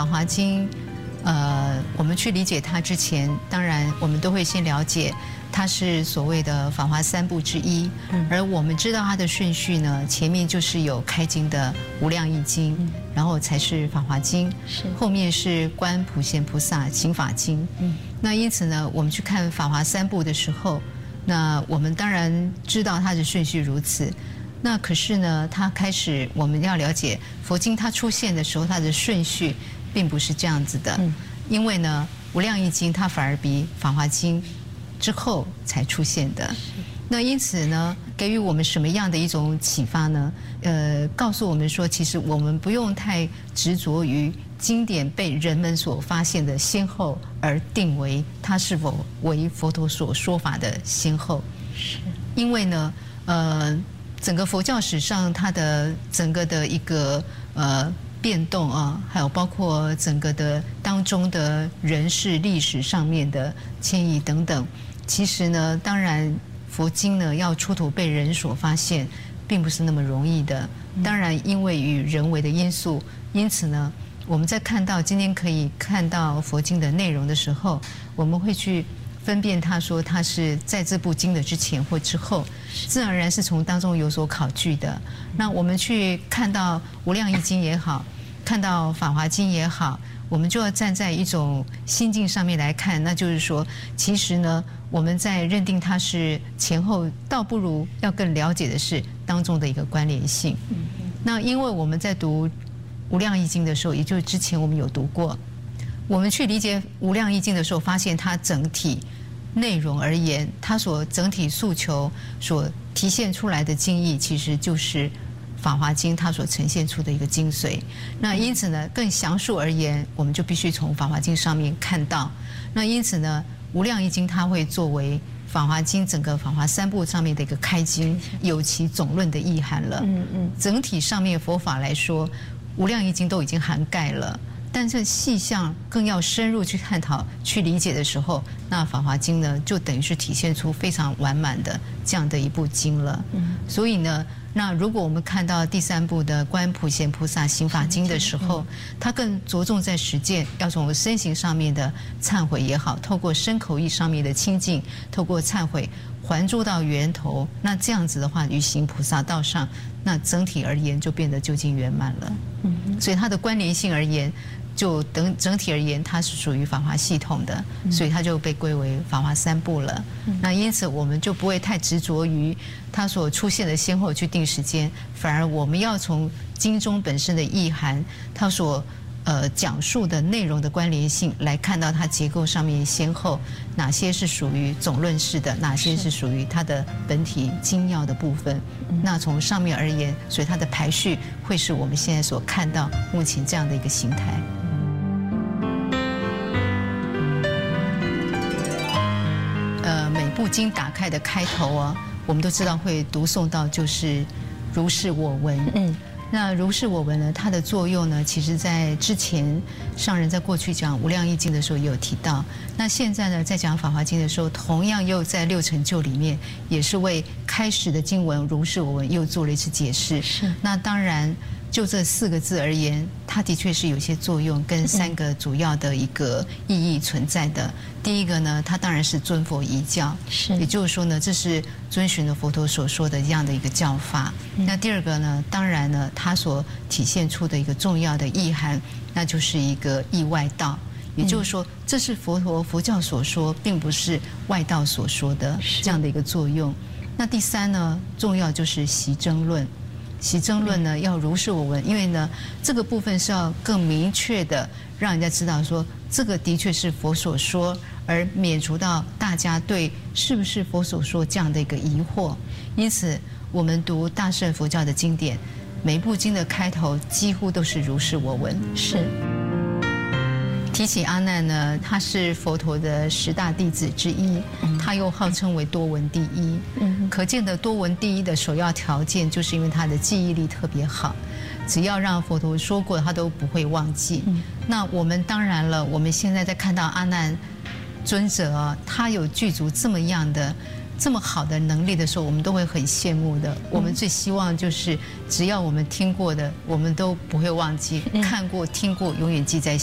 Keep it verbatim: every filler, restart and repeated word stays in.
法华经》，呃，我们去理解它之前，当然我们都会先了解它是所谓的法华三部之一，而我们知道它的顺序呢，前面就是有开经的《无量易经》，然后才是《法华经》，后面是观普贤菩萨行法经。那因此呢，我们去看法华三部的时候，那我们当然知道它的顺序如此。那可是呢，它开始我们要了解佛经它出现的时候，它的顺序并不是这样子的，因为呢，《无量易经》它反而比《法华经》之后才出现的。那因此呢，给予我们什么样的一种启发呢？呃，告诉我们说，其实我们不用太执着于经典被人们所发现的先后，而定为它是否为佛陀所说法的先后。是，因为呢，呃，整个佛教史上它的整个的一个呃变动啊，还有包括整个的当中的人事历史上面的迁移等等，其实呢，当然佛经呢要出土被人所发现，并不是那么容易的。当然，因为与人为的因素，因此呢，我们在看到今天可以看到佛经的内容的时候，我们会去分辨它，说它是在这部经的之前或之后，自然而然是从当中有所考据的。那我们去看到《无量易经》也好，看到《法华经》也好，我们就要站在一种心境上面来看，那就是说，其实呢，我们在认定它是前后，倒不如要更了解的是当中的一个关联性。那因为我们在读《无量易经》的时候，也就是之前我们有读过，我们去理解《无量易经》的时候，发现它整体内容而言，它所整体诉求所体现出来的经义，其实就是《法华经》它所呈现出的一个精髓。那因此呢，更详述而言，我们就必须从《法华经》上面看到。那因此呢，《无量易经》它会作为《法华经》整个法华三部上面的一个开经，有其总论的意涵了。嗯嗯，整体上面佛法来说，《无量易经》都已经涵盖了。但是细项更要深入去探讨、去理解的时候，那《法华经》呢，就等于是体现出非常完满的这样的一部经了。嗯，所以呢，那如果我们看到第三部的《观普贤菩萨行法经》的时候，它更着重在实践，要从身形上面的忏悔也好，透过身口意上面的清净，透过忏悔还诸到源头。那这样子的话，于行菩萨道上，那整体而言就变得究竟圆满了。嗯，所以它的关联性而言，就等整体而言，它是属于法华系统的，所以它就被归为法华三部了。那因此我们就不会太执着于它所出现的先后去定时间，反而我们要从经中本身的意涵，它所呃讲述的内容的关联性来看到它结构上面先后，哪些是属于总论式的，哪些是属于它的本体精要的部分。那从上面而言，所以它的排序会是我们现在所看到目前这样的一个形态。呃，每部经打开的开头啊，我们都知道会读诵到就是如是我闻。嗯，那如是我闻呢，它的作用呢，其实在之前上人在过去讲《无量易经》的时候也有提到。那现在呢，在讲《法华经》的时候，同样又在六成就里面，也是为开始的经文如是我闻又做了一次解释。是。那当然，就这四个字而言，它的确是有些作用跟三个主要的一个意义存在的。第一个呢，它当然是尊佛遗教，是，也就是说呢，这是遵循了佛陀所说的这样的一个教法。那第二个呢，当然呢，它所体现出的一个重要的意涵，那就是一个意外道。也就是说，这是佛陀佛教所说，并不是外道所说的这样的一个作用。那第三呢，重要就是习争论。习争论呢，要如是我闻，因为呢，这个部分是要更明确的让人家知道说，这个的确是佛所说，而免除到大家对是不是佛所说这样的一个疑惑。因此，我们读大乘佛教的经典，每部经的开头几乎都是如是我闻。是。提起阿难呢，他是佛陀的十大弟子之一，他又号称为多闻第一。可见的多闻第一的首要条件，就是因为他的记忆力特别好，只要让佛陀说过，他都不会忘记。那我们当然了，我们现在在看到阿难尊者啊，他有具足这么样的这么好的能力的时候，我们都会很羡慕的。我们最希望就是，只要我们听过的，我们都不会忘记；看过、听过，永远记在心。